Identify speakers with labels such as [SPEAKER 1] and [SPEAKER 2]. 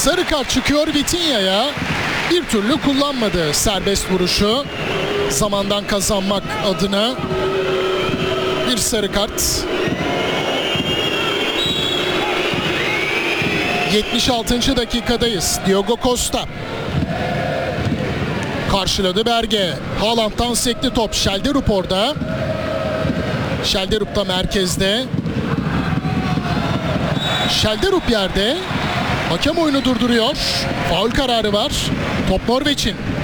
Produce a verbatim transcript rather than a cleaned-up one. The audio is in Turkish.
[SPEAKER 1] Sarı kart çıkıyor Vitinha'ya. Bir türlü kullanmadı serbest vuruşu. Zamandan kazanmak adına bir sarı kart. yetmiş altıncı dakikadayız. Diogo Costa karşıladı Berge. Haaland'dan sekti top. Şelderup orada. Şelderup da merkezde. Şelderup yerde. Hakem oyunu durduruyor. Faul kararı var. Top Norveç'in.